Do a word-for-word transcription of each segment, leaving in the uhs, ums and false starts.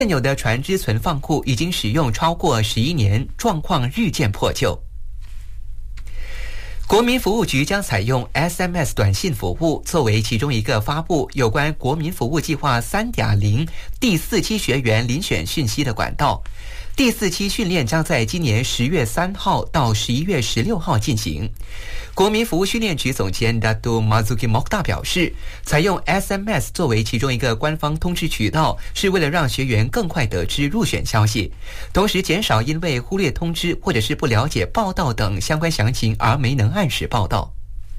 现有的船只存放库已经使用超过十一年，状况日渐破旧。国民服务局将采用 S M S 短信服务作为其中一个发布有关国民服务计划 三点零 第四期学员遴选讯息的管道。第四期训练将在今年十月三号到十一月十六号进行。国民服务训练局总监 Dato Marzuki Mokhtar 表示，采用 S M S 作为其中一个官方通知渠道，是为了让学员更快得知入选消息，同时减少因为忽略通知或者是不了解报道等相关详情而没能按时报道。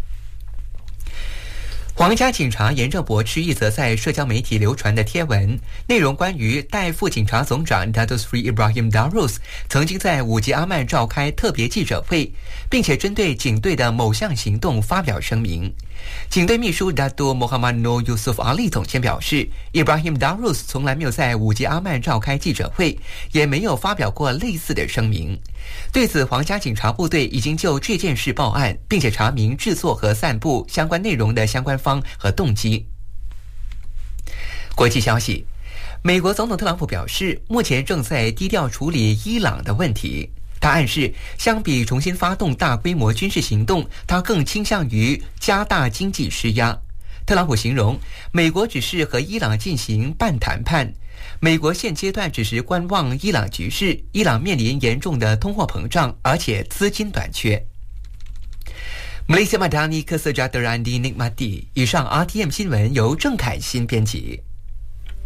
皇家警察严正驳斥一则在社交媒体流传的贴文，内容关于代副警察总长 Dato Sri Ibrahim Darus 曾经在五吉阿曼召开特别记者会，并且针对警队的某项行动发表声明。警队秘书 Dato Muhammad Noor Yusuf Ali 总监表示， Ibrahim Darus 从来没有在五吉阿曼召开记者会，也没有发表过类似的声明。对此，皇家警察部队已经就这件事报案，并且查明制作和散布相关内容的相关方和动机。国际消息，美国总统特朗普表示，目前正在低调处理伊朗的问题。他暗示，相比重新发动大规模军事行动，他更倾向于加大经济施压。特朗普形容，美国只是和伊朗进行半谈判，美国现阶段只是观望伊朗局势，伊朗面临严重的通货膨胀，而且资金短缺。Malaysia Madani Kesejahteraan di Nikmati。以上 R T M 新闻由郑凯欣编辑。